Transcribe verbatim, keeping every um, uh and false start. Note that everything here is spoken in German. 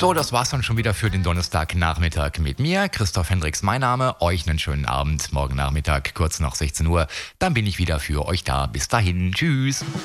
So, das war's dann schon wieder für den Donnerstagnachmittag mit mir. Christoph Hendricks, mein Name. Euch einen schönen Abend. Morgen Nachmittag, kurz nach sechzehn Uhr. Dann bin ich wieder für euch da. Bis dahin. Tschüss.